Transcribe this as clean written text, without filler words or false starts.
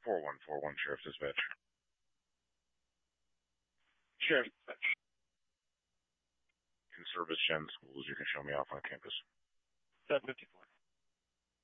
4141 Sheriff's Dispatch. Sheriff's Dispatch. In Service Gen Schools, you can show me off on campus. 754.